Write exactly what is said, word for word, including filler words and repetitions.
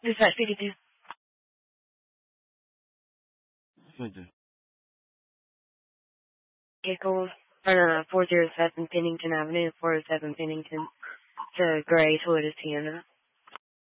Who's that speaking to? Thank you. Vehicle, uh, four oh seven Pennington Avenue, four oh seven Pennington, the gray Toyota Sienna.